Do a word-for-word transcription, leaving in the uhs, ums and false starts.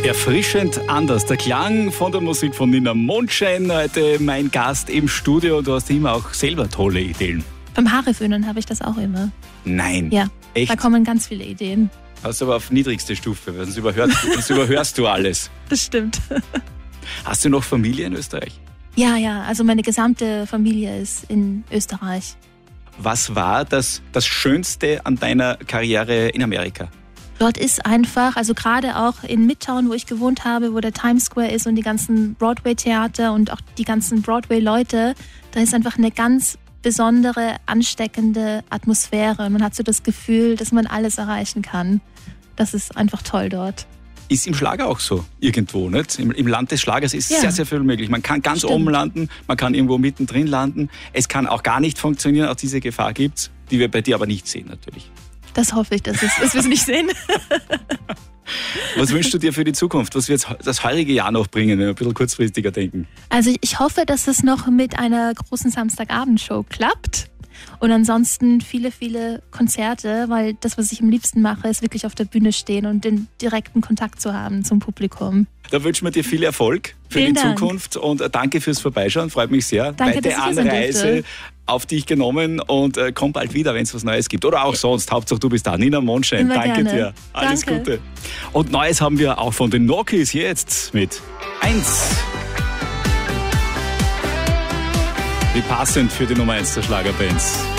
Erfrischend anders. Der Klang von der Musik von Nina Mondschein, heute mein Gast im Studio. Du hast immer auch selber tolle Ideen. Beim Haareföhnen habe ich das auch immer. Nein. Ja, echt? Da kommen ganz viele Ideen. Hast du aber auf niedrigste Stufe, sonst überhörst, sonst überhörst du alles. Das stimmt. Hast du noch Familie in Österreich? Ja, ja, also meine gesamte Familie ist in Österreich. Was war das, das Schönste an deiner Karriere in Amerika? Dort ist einfach, also gerade auch in Midtown, wo ich gewohnt habe, wo der Times Square ist und die ganzen Broadway-Theater und auch die ganzen Broadway-Leute, da ist einfach eine ganz besondere, ansteckende Atmosphäre. Und man hat so das Gefühl, dass man alles erreichen kann. Das ist einfach toll dort. Ist im Schlager auch so irgendwo, nicht? Im, im Land des Schlagers ist ja. sehr, sehr viel möglich. Man kann ganz Stimmt. oben landen, man kann irgendwo mittendrin landen. Es kann auch gar nicht funktionieren, auch diese Gefahr gibt's, die wir bei dir aber nicht sehen natürlich. Das hoffe ich, dass, es, dass wir es nicht sehen. Was wünschst du dir für die Zukunft? Was wird das heurige Jahr noch bringen, wenn wir ein bisschen kurzfristiger denken? Also ich hoffe, dass es noch mit einer großen Samstagabendshow klappt. Und ansonsten viele, viele Konzerte, weil das, was ich am liebsten mache, ist wirklich auf der Bühne stehen und den direkten Kontakt zu haben zum Publikum. Da wünschen wir dir viel Erfolg für Vielen die Dank. Zukunft und danke fürs Vorbeischauen, freut mich sehr. Danke, Weite dass ich hier sein Anreise durfte. auf dich genommen und äh, komm bald wieder, wenn es was Neues gibt. Oder auch sonst, Hauptsache du bist da. Nina Mondschein, Immer danke gerne. dir. Alles Danke. Gute. Und Neues haben wir auch von den Nokis jetzt mit eins. Wie passend für die Nummer eins der Schlagerbands.